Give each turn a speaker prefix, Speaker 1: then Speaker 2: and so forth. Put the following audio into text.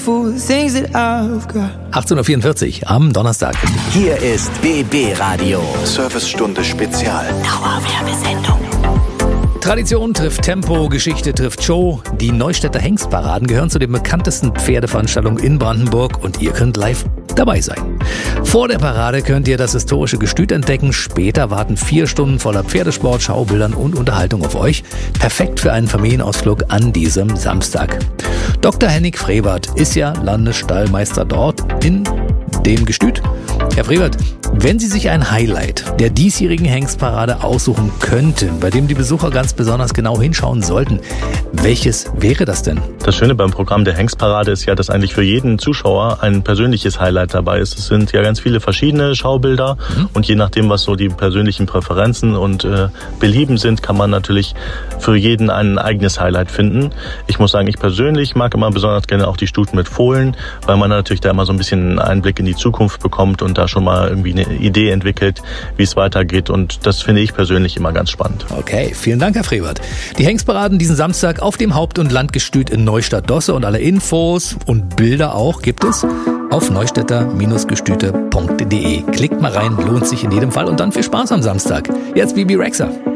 Speaker 1: beautiful things that I've got.
Speaker 2: 18.44 Uhr am Donnerstag.
Speaker 3: Hier ist BB Radio.
Speaker 4: Servicestunde Spezial.
Speaker 3: Dauerwerbesendung.
Speaker 2: Tradition trifft Tempo, Geschichte trifft Show. Die Neustädter Hengstparaden gehören zu den bekanntesten Pferdeveranstaltungen in Brandenburg und ihr könnt live dabei sein. Vor der Parade könnt ihr das historische Gestüt entdecken. Später warten 4 Stunden voller Pferdesport, Schaubildern und Unterhaltung auf euch. Perfekt für einen Familienausflug an diesem Samstag. Dr. Henning Frevert ist ja Landesstallmeister dort in dem Gestüt. Herr Frevert, wenn Sie sich ein Highlight der diesjährigen Hengstparade aussuchen könnten, bei dem die Besucher ganz besonders genau hinschauen sollten, welches wäre das denn?
Speaker 5: Das Schöne beim Programm der Hengstparade ist ja, dass eigentlich für jeden Zuschauer ein persönliches Highlight dabei ist. Es sind ja ganz viele verschiedene Schaubilder und je nachdem, was so die persönlichen Präferenzen und Belieben sind, kann man natürlich für jeden ein eigenes Highlight finden. Ich muss sagen, ich persönlich mag immer besonders gerne auch die Stuten mit Fohlen, weil man natürlich da immer so ein bisschen einen Einblick in die Zukunft bekommt und da schon mal irgendwie eine Idee entwickelt, wie es weitergeht. Und das finde ich persönlich immer ganz spannend.
Speaker 2: Okay, vielen Dank, Herr Frevert. Die Hengstparaden diesen Samstag auf dem Haupt- und Landgestüt in Neustadt-Dosse und alle Infos und Bilder auch gibt es auf neustädter-gestüte.de. Klickt mal rein, lohnt sich in jedem Fall und dann viel Spaß am Samstag. Jetzt Bibi Rexha.